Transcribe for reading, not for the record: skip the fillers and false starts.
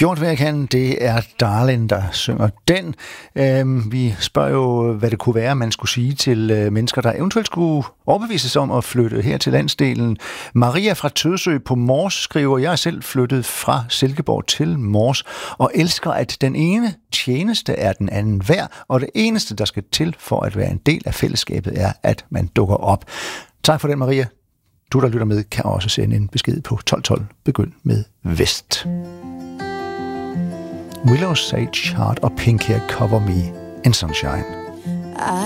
Gjort hvad jeg kan, det er Darlin, der synger den. Vi spørger jo, hvad det kunne være, man skulle sige til mennesker, der eventuelt skulle overbevises om at flytte her til landsdelen. Maria fra Tøsø på Mors skriver, jeg er selv flyttet fra Silkeborg til Mors og elsker, at den ene tjeneste er den anden værd, og det eneste, der skal til for at være en del af fællesskabet, er, at man dukker op. Tak for den, Maria. Du, der lytter med, kan også sende en besked på 1212. Begynd med Vest. Willow Sage Heart og Pink Hair Cover Me in Sunshine.